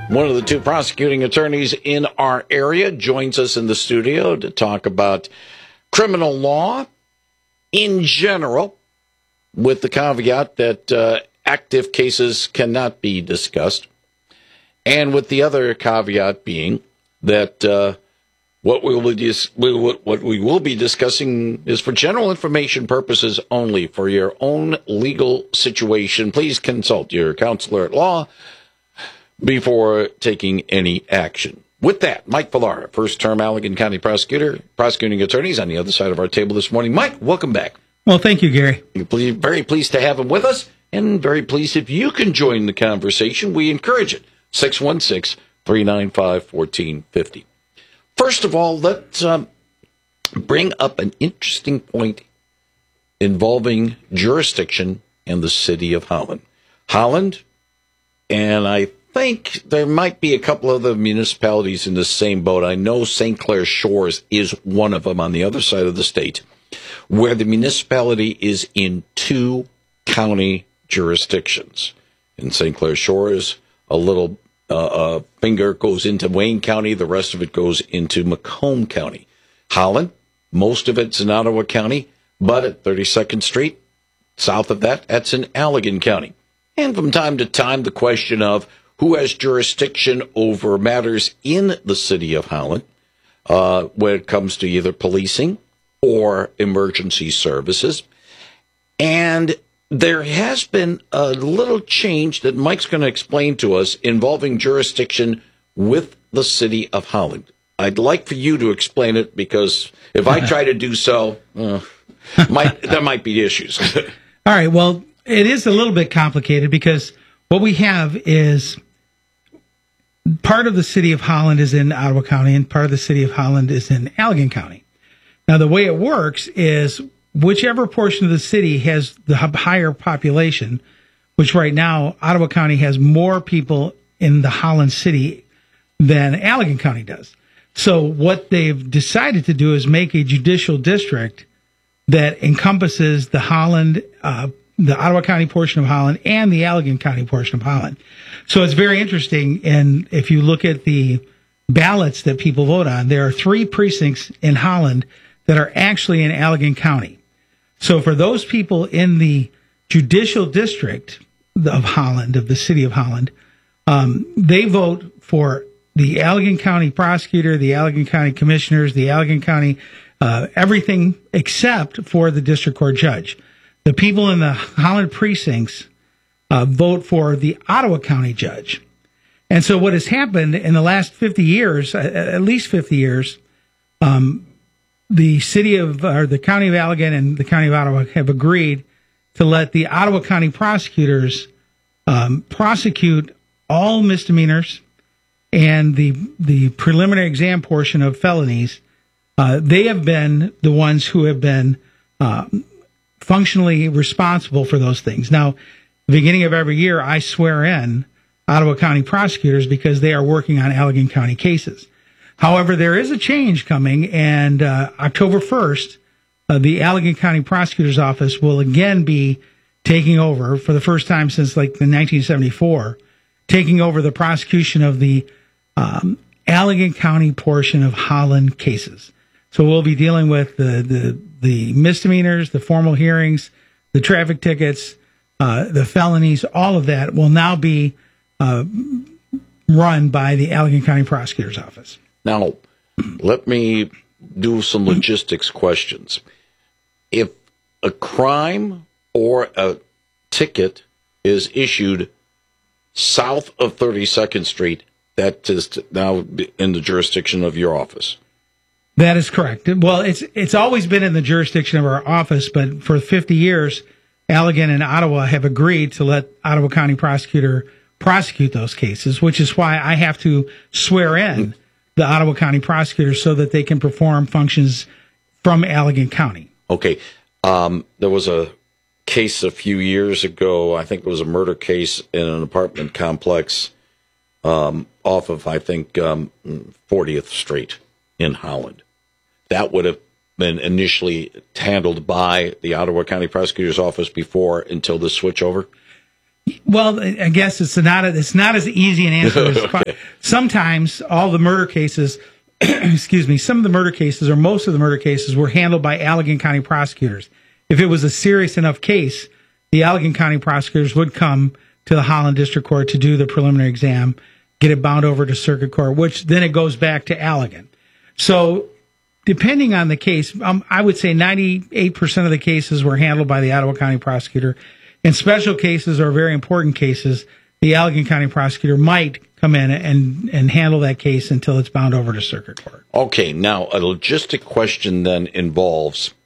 One of the two prosecuting attorneys in our area joins us in the studio to talk about criminal law in general, with the caveat that active cases cannot be discussed, and with the other caveat being that what we will be discussing is for general information purposes only. For your own legal situation, please consult your counselor at law before taking any action. With that, Mike Villara, first-term Allegan County prosecutor, prosecuting attorneys on the other side of our table this morning. Mike, welcome back. Well, thank you, Gary. Very pleased to have him with us, and very pleased if you can join the conversation. We encourage it. 616-395-1450. First of all, let's bring up an interesting point involving jurisdiction and the city of Holland. Holland, and I think there might be a couple other municipalities in the same boat. I know St. Clair Shores is one of them on the other side of the state, where the municipality is in two county jurisdictions. In St. Clair Shores, a little finger goes into Wayne County, the rest of it goes into Macomb County. Holland, most of it's in Ottawa County, but at 32nd Street, south of that, that's in Allegan County. And from time to time, the question of who has jurisdiction over matters in the city of Holland when it comes to either policing or emergency services. And there has been a little change that Mike's going to explain to us involving jurisdiction with the city of Holland. I'd like for you to explain it, because if I try to do so, there might be issues. All right, well, it is a little bit complicated, because what we have is part of the city of Holland is in Ottawa County and part of the city of Holland is in Allegan County. Now, the way it works is whichever portion of the city has the higher population, which right now Ottawa County has more people in the Holland city than Allegan County does. So what they've decided to do is make a judicial district that encompasses the Holland, the Ottawa County portion of Holland and the Allegan County portion of Holland. So it's very interesting. And if you look at the ballots that people vote on, there are 3 precincts in Holland that are actually in Allegan County. So for those people in the judicial district of Holland, of the city of Holland, they vote for the Allegan County prosecutor, the Allegan County commissioners, the Allegan County, everything except for the district court judge. The people in the Holland precincts vote for the Ottawa County judge. And so what has happened in the last 50 years, at least 50 years, the city of, or the county of Allegan and the county of Ottawa have agreed to let the Ottawa County prosecutors prosecute all misdemeanors and the preliminary exam portion of felonies. They have been the ones who have been functionally responsible for those things. Now, the beginning of every year, I swear in Ottawa County prosecutors because they are working on Allegan County cases. However, there is a change coming, and October 1st, the Allegan County Prosecutor's Office will again be taking over, for the first time since like the 1974, taking over the prosecution of the Allegan County portion of Holland cases. So we'll be dealing with the misdemeanors, the formal hearings, the traffic tickets, the felonies. All of that will now be run by the Allegan County Prosecutor's Office. Now, let me do some logistics questions. If a crime or a ticket is issued south of 32nd Street, that is now in the jurisdiction of your office. That is correct. Well, it's always been in the jurisdiction of our office, but for 50 years, Allegan and Ottawa have agreed to let Ottawa County prosecutor prosecute those cases, which is why I have to swear in the Ottawa County prosecutor so that they can perform functions from Allegan County. Okay. There was a case a few years ago, I think it was a murder case in an apartment complex off of, I think, 40th Street in Holland. That would have been initially handled by the Ottawa County Prosecutor's Office before until the switchover? Well, I guess it's not as easy an answer as Okay. sometimes all the murder cases, excuse me, some of the murder cases or most of the murder cases were handled by Allegan County prosecutors. If it was a serious enough case, the Allegan County prosecutors would come to the Holland District Court to do the preliminary exam, get it bound over to circuit court, which then it goes back to Allegan. So depending on the case, I would say 98% of the cases were handled by the Ottawa County prosecutor. In special cases or very important cases, the Allegan County prosecutor might come in and handle that case until it's bound over to circuit court. Okay, now a logistic question then involves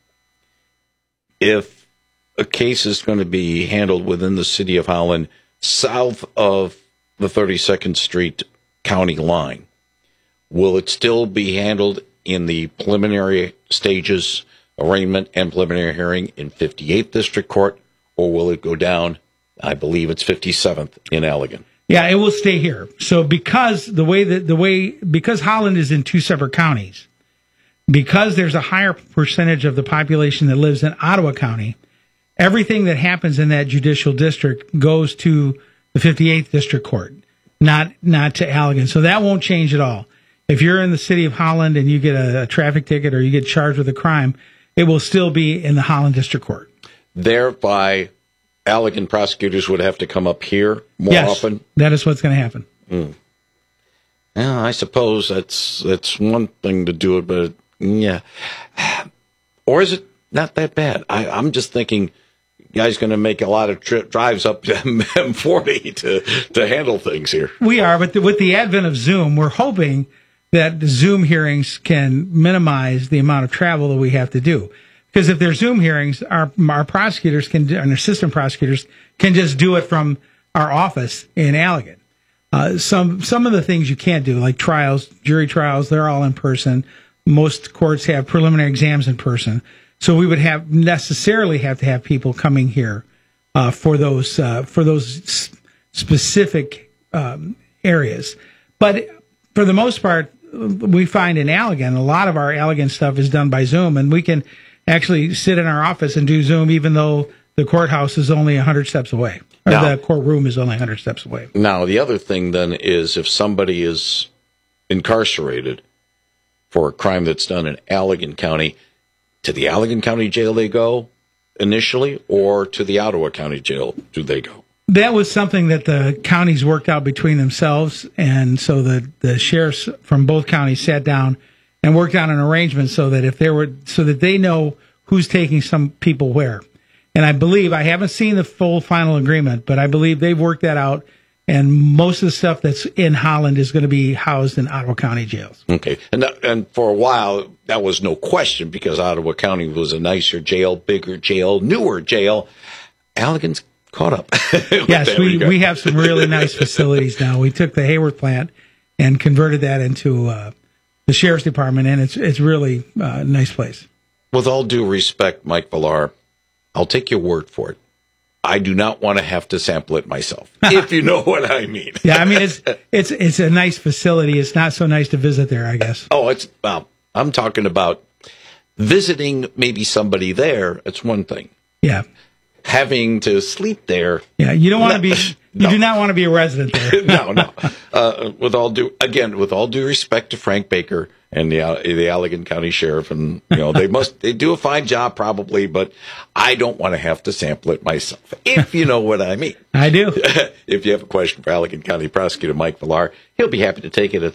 if a case is going to be handled within the city of Holland south of the 32nd Street county line, will it still be handled in the preliminary stages, arraignment and preliminary hearing in 58th District Court, or will it go down, I believe it's 57th in Allegan? Yeah, it will stay here. So because because Holland is in two separate counties, because there's a higher percentage of the population that lives in Ottawa County, everything that happens in that judicial district goes to the 58th District Court, not to Allegan. So that won't change at all. If you're in the city of Holland and you get a traffic ticket or you get charged with a crime, it will still be in the Holland District Court. Thereby, Allegan prosecutors would have to come up here more often? That is what's going to happen. Yeah, I suppose that's one thing to do it, but yeah. Or is it not that bad? I'm just thinking guy's going to make a lot of drives up to M40 to handle things here. We are, but with the advent of Zoom, we're hoping that the Zoom hearings can minimize the amount of travel that we have to do. Because if there's Zoom hearings, our prosecutors and assistant prosecutors can just do it from our office in Allegan. Some of the things you can't do, like trials, jury trials, they're all in person. Most courts have preliminary exams in person. So we would necessarily have to have people coming here for those specific areas. But for the most part, we find in Allegan, a lot of our Allegan stuff is done by Zoom, and we can actually sit in our office and do Zoom even though the courthouse is only 100 steps away, or the courtroom is only 100 steps away. Now, the other thing then is if somebody is incarcerated for a crime that's done in Allegan County, to the Allegan County Jail they go initially, or to the Ottawa County Jail do they go? That was something that the counties worked out between themselves, and so the sheriffs from both counties sat down and worked out an arrangement so that they know who's taking some people where. And I believe, I haven't seen the full final agreement, but I believe they've worked that out, and most of the stuff that's in Holland is going to be housed in Ottawa County jails. Okay. And for a while, that was no question, because Ottawa County was a nicer jail, bigger jail, newer jail. Allegan's caught up. Yes, we have some really nice facilities now. We took the Hayward plant and converted that into the sheriff's department, and it's really a nice place. With all due respect, Mike Villar, I'll take your word for it. I do not want to have to sample it myself, if you know what I mean. Yeah, I mean, it's a nice facility. It's not so nice to visit there, I guess. Oh, I'm talking about visiting maybe somebody there. It's one thing. Yeah. Having to sleep there. Yeah, you don't want to be. You do not want to be a resident there. No. With all due respect to Frank Baker and the Allegan County Sheriff, and they do a fine job probably, but I don't want to have to sample it myself, if you know what I mean. I do. If you have a question for Allegan County Prosecutor Mike Villar, he'll be happy to take it at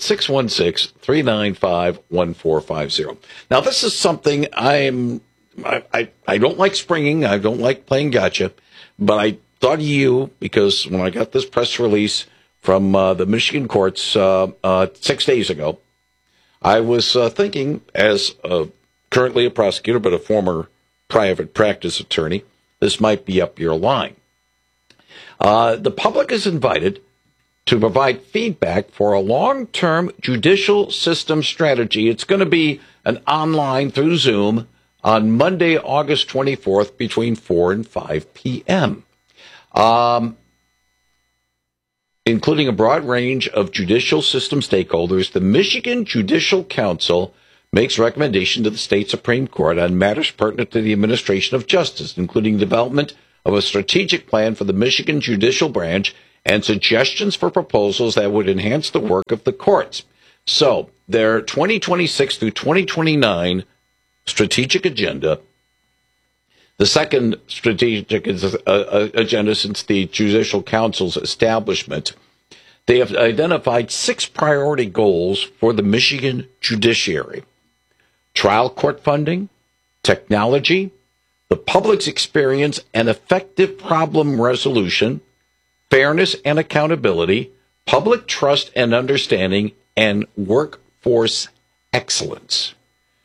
616-395-1450. Now, this is something I don't like springing. I don't like playing gotcha, but I thought of you because when I got this press release from the Michigan courts 6 days ago, I was thinking, as currently a prosecutor but a former private practice attorney, this might be up your line. The public is invited to provide feedback for a long-term judicial system strategy. It's going to be an online through Zoom on Monday, August 24th, between 4 and 5 p.m., including a broad range of judicial system stakeholders. The Michigan Judicial Council makes recommendation to the state Supreme Court on matters pertinent to the administration of justice, including development of a strategic plan for the Michigan judicial branch and suggestions for proposals that would enhance the work of the courts. So their 2026 through 2029 strategic agenda, the second strategic agenda since the Judicial Council's establishment, they have identified 6 priority goals for the Michigan judiciary: trial court funding, technology, the public's experience and effective problem resolution, fairness and accountability, public trust and understanding, and workforce excellence.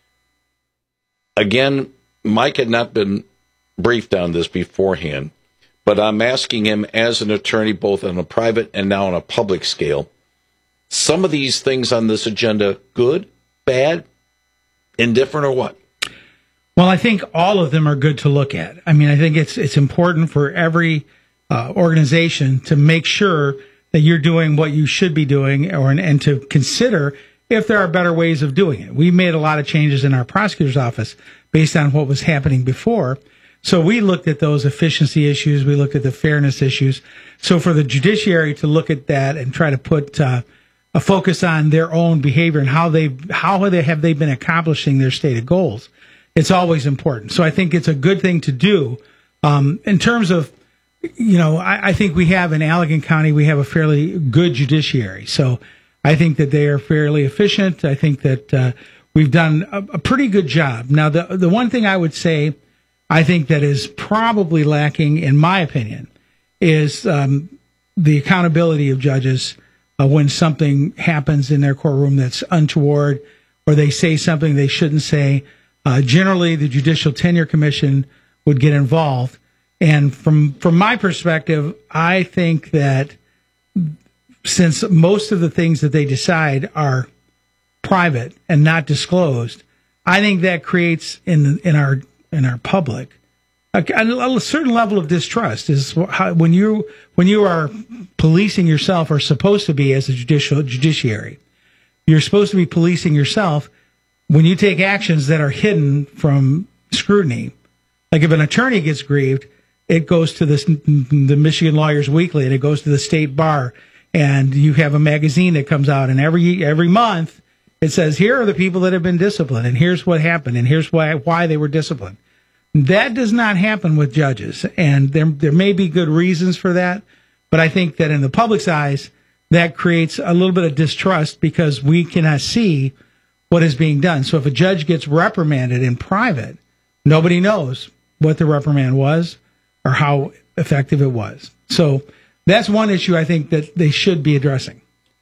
Again, Mike had not been briefed on this beforehand, but I'm asking him as an attorney, both on a private and now on a public scale, some of these things on this agenda, good, bad, indifferent, or what? Well, I think all of them are good to look at. I mean, I think it's important for every organization to make sure that you're doing what you should be doing, and to consider if there are better ways of doing it. We made a lot of changes in our prosecutor's office based on what was happening before. So we looked at those efficiency issues. We looked at the fairness issues. So for the judiciary to look at that and try to put a focus on their own behavior and how have they been accomplishing their stated goals, it's always important. So I think it's a good thing to do. In terms of, I think we have in Allegan County, we have a fairly good judiciary. So I think that they are fairly efficient. I think that we've done a pretty good job. Now, the one thing I would say, I think that is probably lacking, in my opinion, is the accountability of judges when something happens in their courtroom that's untoward, or they say something they shouldn't say. Generally, the Judicial Tenure Commission would get involved. And from my perspective, I think that since most of the things that they decide are private and not disclosed, I think that creates in our public a certain level of distrust. Is how, when you are policing yourself, or supposed to be as a judiciary, you're supposed to be policing yourself. When you take actions that are hidden from scrutiny, like if an attorney gets grieved, it goes to the Michigan Lawyers Weekly, and it goes to the state bar, and you have a magazine that comes out, and every month it says, here are the people that have been disciplined, and here's what happened, and here's why they were disciplined. That does not happen with judges, and there may be good reasons for that, but I think that in the public's eyes, that creates a little bit of distrust because we cannot see what is being done. So if a judge gets reprimanded in private, nobody knows what the reprimand was or how effective it was. So that's one issue I think that they should be addressing.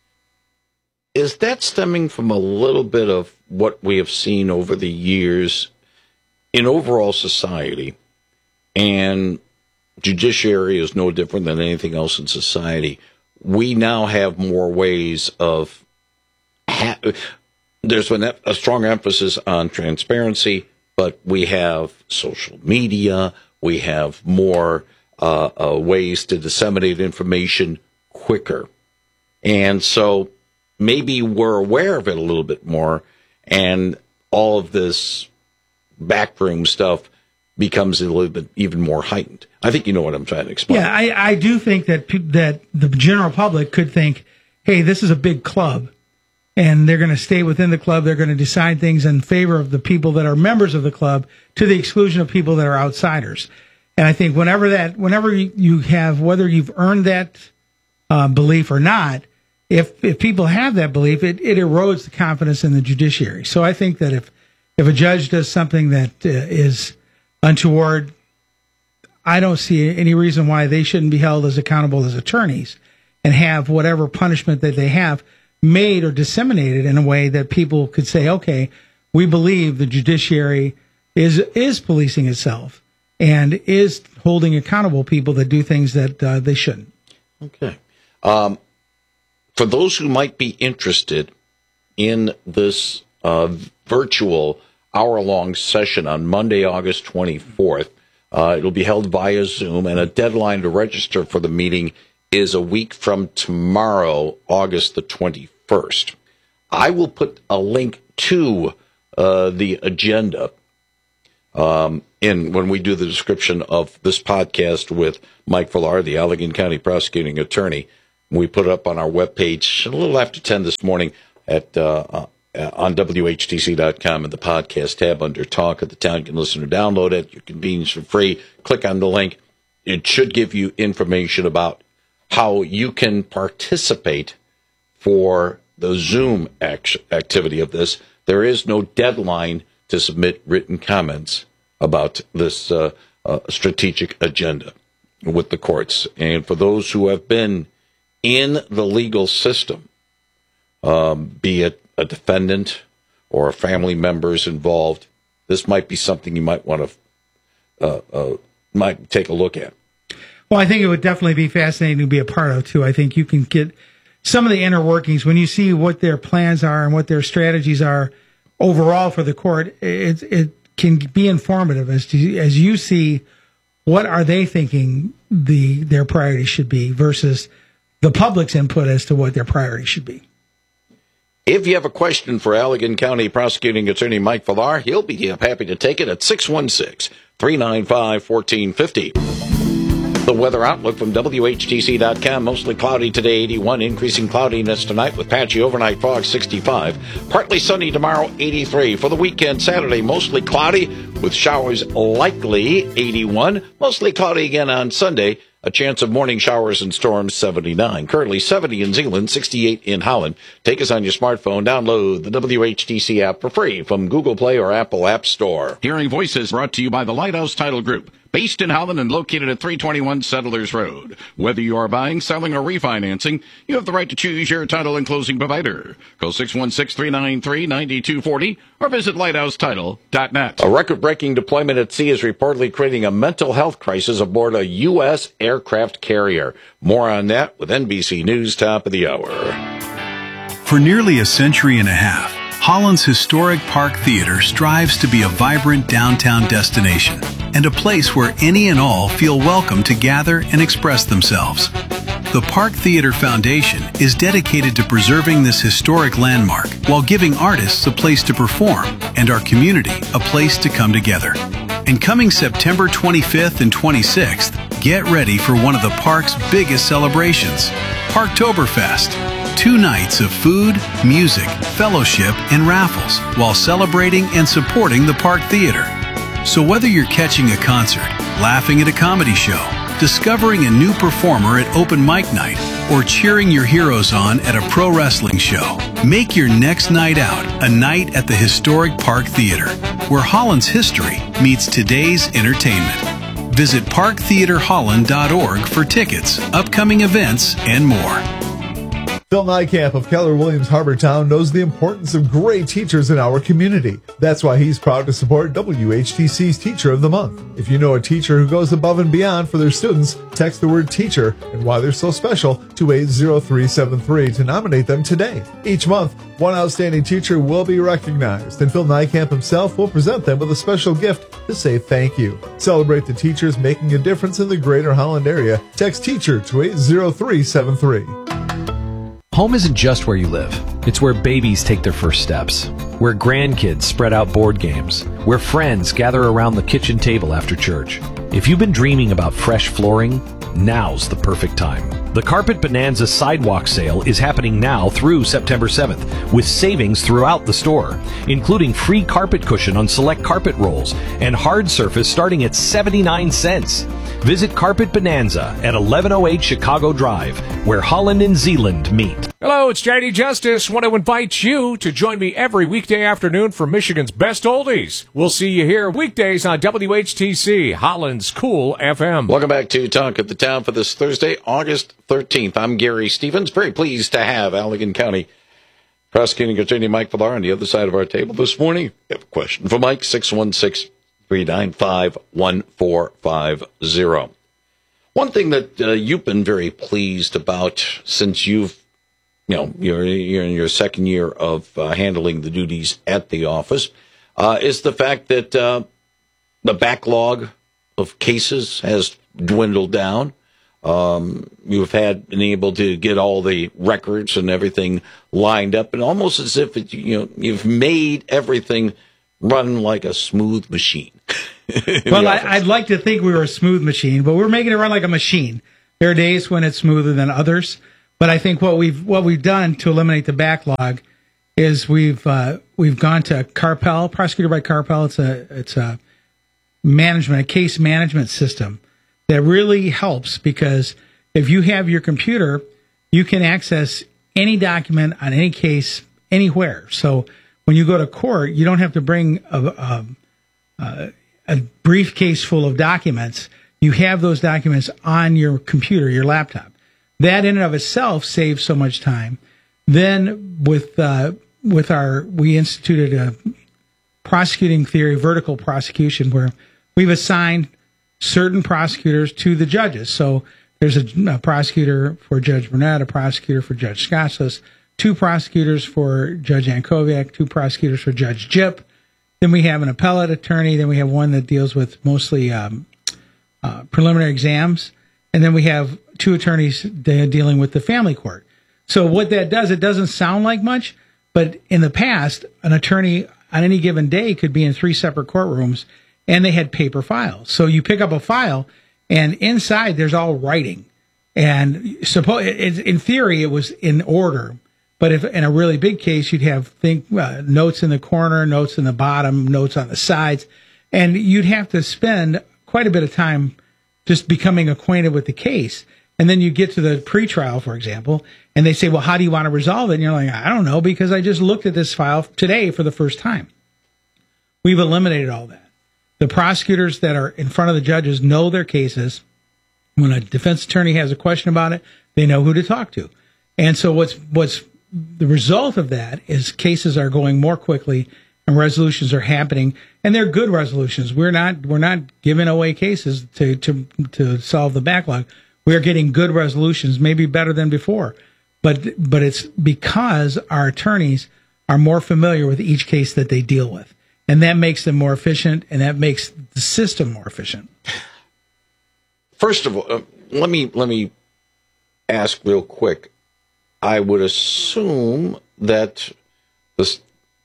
Is that stemming from a little bit of what we have seen over the years in overall society? And judiciary is no different than anything else in society. We now have more ways of there's been a strong emphasis on transparency, but we have social media. We have more ways to disseminate information quicker. And so maybe we're aware of it a little bit more, and all of this backroom stuff becomes a little bit even more heightened. I think you know what I'm trying to explain. Yeah, I do think that the general public could think, hey, this is a big club, and they're going to stay within the club. They're going to decide things in favor of the people that are members of the club to the exclusion of people that are outsiders. And I think whenever you have, whether you've earned that belief or not, if people have that belief, it erodes the confidence in the judiciary. So I think that if a judge does something that is untoward, I don't see any reason why they shouldn't be held as accountable as attorneys and have whatever punishment that they have made or disseminated in a way that people could say, okay, we believe the judiciary is policing itself and is holding accountable people that do things that they shouldn't. Okay. For those who might be interested in this virtual hour-long session on Monday, August 24th, it'll be held via Zoom, and a deadline to register for the meeting is a week from tomorrow, August the 21st. I will put a link to the agenda When we do the description of this podcast with Mike Villar, the Allegan County prosecuting attorney, we put it up on our webpage a little after 10 this morning on WHTC.com in the podcast tab under Talk of the Town. You can listen or download it at your convenience for free. Click on the link. It should give you information about how you can participate for the Zoom activity of this. There is no deadline to submit written comments about this strategic agenda with the courts. And for those who have been in the legal system, be it a defendant or family members involved, this might be something you might want to might take a look at. Well, I think it would definitely be fascinating to be a part of, too. I think you can get some of the inner workings when you see what their plans are and what their strategies are overall for the court. It can be informative as you see what are they thinking their priorities should be versus the public's input as to what their priorities should be. If you have a question for Allegan County Prosecuting Attorney Mike Villar, he'll be happy to take it at 616-395-1450. The weather outlook from WHTC.com. Mostly cloudy today, 81. Increasing cloudiness tonight with patchy overnight fog, 65. Partly sunny tomorrow, 83. For the weekend, Saturday, mostly cloudy with showers likely, 81. Mostly cloudy again on Sunday. A chance of morning showers and storms, 79. Currently 70 in Zeeland, 68 in Holland. Take us on your smartphone. Download the WHTC app for free from Google Play or Apple App Store. Hearing Voices brought to you by the Lighthouse Title Group. Based in Holland and located at 321 Settlers Road. Whether you are buying, selling, or refinancing, you have the right to choose your title and closing provider. Call 616-393-9240 or visit lighthousetitle.net. A record-breaking deployment at sea is reportedly creating a mental health crisis aboard a U.S. aircraft carrier. More on that with NBC News Top of the Hour. For nearly a century and a half, Holland's historic Park Theater strives to be a vibrant downtown destination and a place where any and all feel welcome to gather and express themselves. The Park Theater Foundation is dedicated to preserving this historic landmark while giving artists a place to perform and our community a place to come together. And coming September 25th and 26th, get ready for one of the park's biggest celebrations, Parktoberfest. 2 nights of food, music, fellowship, and raffles while celebrating and supporting the Park Theater. So whether you're catching a concert, laughing at a comedy show, discovering a new performer at open mic night, or cheering your heroes on at a pro wrestling show, make your next night out a night at the historic Park Theater, where Holland's history meets today's entertainment. Visit parktheaterholland.org for tickets, upcoming events, and more. Phil Nijkamp of Keller Williams Harbortown knows the importance of great teachers in our community. That's why he's proud to support WHTC's Teacher of the Month. If you know a teacher who goes above and beyond for their students, text the word teacher and why they're so special to 80373 to nominate them today. Each month, one outstanding teacher will be recognized, and Phil Nijkamp himself will present them with a special gift to say thank you. Celebrate the teachers making a difference in the greater Holland area. Text teacher to 80373. Home isn't just where you live. It's where babies take their first steps, where grandkids spread out board games, where friends gather around the kitchen table after church. If you've been dreaming about fresh flooring, now's the perfect time. The Carpet Bonanza Sidewalk Sale is happening now through September 7th, with savings throughout the store, including free carpet cushion on select carpet rolls and hard surface starting at 79 cents. Visit Carpet Bonanza at 1108 Chicago Drive, where Holland and Zeeland meet. Hello, it's JD Justice. Want to invite you to join me every weekday afternoon for Michigan's Best Oldies. We'll see you here weekdays on WHTC, Holland's Cool FM. Welcome back to Talk of the Town for this Thursday, August 13th. I'm Gary Stevens. Very pleased to have Allegan County Prosecuting Attorney Mike Villar on the other side of our table this morning. We have a question for Mike, 616-395-1450. One thing that you've been very pleased about since you're in your second year of handling the duties at the office is the fact that the backlog of cases has dwindled down. You've been able to get all the records and everything lined up, and almost as if you've made everything run like a smooth machine. Well, I'd like to think we were a smooth machine, but we're making it run like a machine. There are days when it's smoother than others, but I think what we've done to eliminate the backlog is we've gone to Carpel, Prosecutor by Carpel. It's a case management system that really helps, because if you have your computer, you can access any document on any case anywhere. So when you go to court, you don't have to bring a briefcase full of documents. You have those documents on your computer, your laptop. That in and of itself saves so much time. Then we instituted a prosecuting theory, vertical prosecution, where we've assigned certain prosecutors to the judges. So there's a prosecutor for Judge Burnett, a prosecutor for Judge Scotchless, 2 prosecutors for Judge Ankoviak, 2 prosecutors for Judge Jip. Then we have an appellate attorney. Then we have one that deals with mostly preliminary exams. And then we have 2 attorneys dealing with the family court. So what that does, it doesn't sound like much, but in the past, an attorney on any given day could be in 3 separate courtrooms, and they had paper files. So you pick up a file, and inside there's all writing. And in theory, it was in order. But if in a really big case, you'd have notes in the corner, notes in the bottom, notes on the sides, and you'd have to spend quite a bit of time just becoming acquainted with the case. And then you get to the pretrial, for example, and they say, well, how do you want to resolve it? And you're like, I don't know, because I just looked at this file today for the first time. We've eliminated all that. The prosecutors that are in front of the judges know their cases. When a defense attorney has a question about it, they know who to talk to. And so what's the result of that is cases are going more quickly and resolutions are happening, and they're good resolutions. We're not giving away cases to solve the backlog. We're getting good resolutions, maybe better than before. But it's because our attorneys are more familiar with each case that they deal with. And that makes them more efficient, and that makes the system more efficient. First of all, let me ask real quick. I would assume that the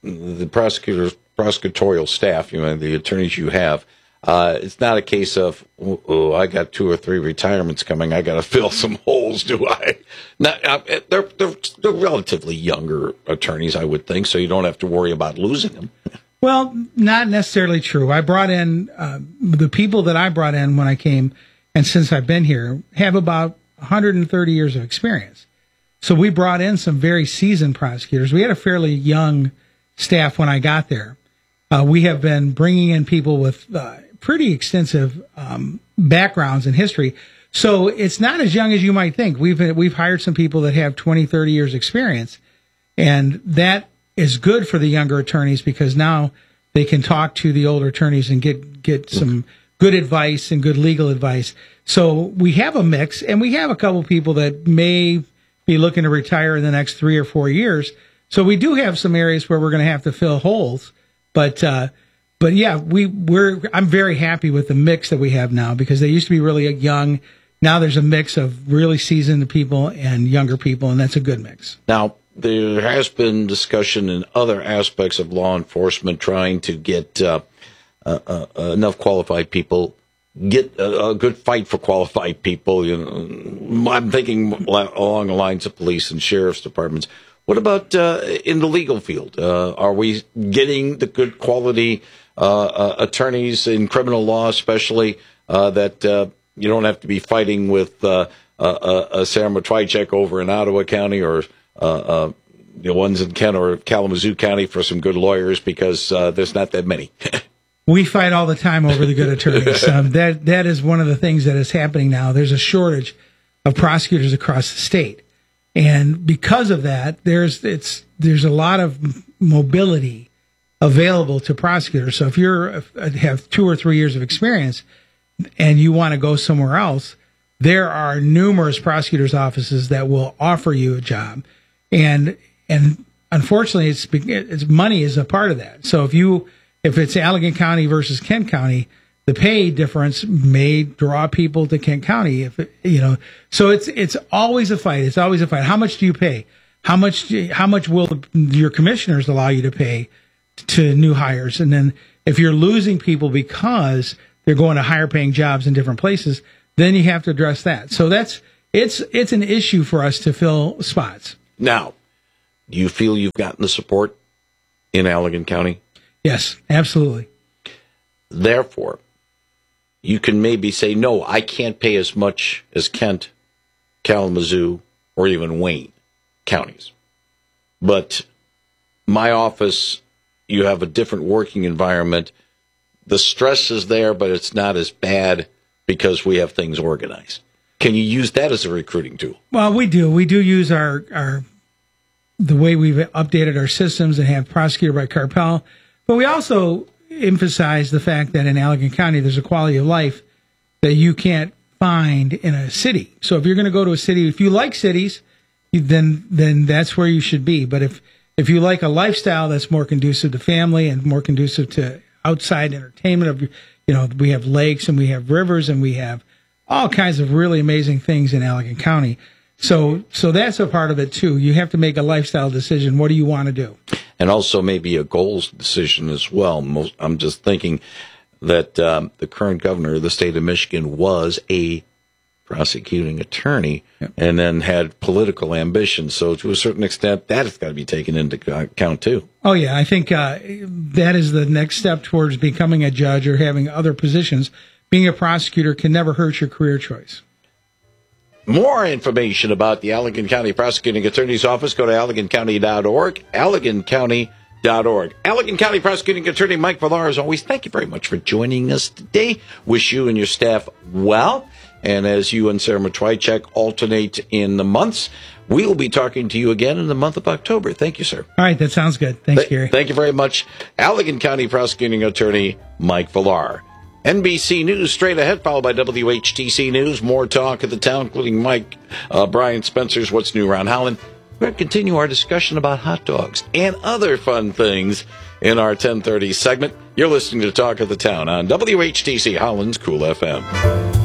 prosecutorial staff, the attorneys you have, it's not a case of, I got 2 or 3 retirements coming, I got to fill some holes, do I? They're relatively younger attorneys, I would think, so you don't have to worry about losing them. Well, not necessarily true. I brought in, the people that I brought in when I came, and since I've been here, have about 130 years of experience. So we brought in some very seasoned prosecutors. We had a fairly young staff when I got there. We have been bringing in people with pretty extensive backgrounds and history. So it's not as young as you might think. We've hired some people that have 20, 30 years experience, and that is good for the younger attorneys because now they can talk to the older attorneys and get some good advice and good legal advice. So we have a mix, and we have a couple people that may be looking to retire in the next 3 or 4 years. So we do have some areas where we're going to have to fill holes. But yeah, I'm very happy with the mix that we have now because they used to be really young. Now there's a mix of really seasoned people and younger people, and that's a good mix. Now, there has been discussion in other aspects of law enforcement trying to get enough qualified people, get a good fight for qualified people. I'm thinking along the lines of police and sheriff's departments. What about in the legal field? Are we getting the good quality attorneys in criminal law, especially that you don't have to be fighting with Sarah Matwychek over in Ottawa County or the ones in Kent or Kalamazoo County for some good lawyers because there's not that many. We fight all the time over the good attorneys. That is one of the things that is happening now. There's a shortage of prosecutors across the state. And because of that, there's a lot of mobility available to prosecutors. So if you have 2 or 3 years of experience and you want to go somewhere else, there are numerous prosecutors' offices that will offer you a job. And unfortunately, it's money is a part of that. So if it's Allegan County versus Kent County, the pay difference may draw people to Kent County. So it's always a fight. It's always a fight. How much do you pay? How much will your commissioners allow you to pay to new hires. And then if you're losing people because they're going to higher paying jobs in different places, then you have to address that. So it's an issue for us to fill spots. Now, do you feel you've gotten the support in Allegan County? Yes, absolutely. Therefore, you can maybe say, no, I can't pay as much as Kent, Kalamazoo, or even Wayne counties. But my office, you have a different working environment. The stress is there, but it's not as bad because we have things organized. Can you use that as a recruiting tool? Well, we do. We do use the way we've updated our systems and have prosecutor by Carpel. But we also emphasize the fact that in Allegan County, there's a quality of life that you can't find in a city. So if you're going to go to a city, if you like cities, then that's where you should be. But if you like a lifestyle that's more conducive to family and more conducive to outside entertainment, we have lakes and we have rivers and we have all kinds of really amazing things in Allegan County. So that's a part of it too. You have to make a lifestyle decision. What do you want to do? And also maybe a goals decision as well. I'm just thinking that the current governor of the state of Michigan was a prosecuting attorney and then had political ambitions. So to a certain extent, that has got to be taken into account too. Oh, yeah. I think that is the next step towards becoming a judge or having other positions. Being a prosecutor can never hurt your career choice. More information about the Allegan County Prosecuting Attorney's Office, go to AlleganCounty.org, AlleganCounty.org. Allegan County Prosecuting Attorney Mike Villar, as always, thank you very much for joining us today. Wish you and your staff well. And as you and Sarah Matwychak alternate in the months, we will be talking to you again in the month of October. Thank you, sir. All right, that sounds good. Thanks, Gary. Thank you very much. Allegan County Prosecuting Attorney Mike Villar. NBC News straight ahead, followed by WHTC News. More talk of the town, including Brian Spencer's What's New Around Holland. We're going to continue our discussion about hot dogs and other fun things in our 10:30 segment. You're listening to Talk of the Town on WHTC Holland's Cool FM.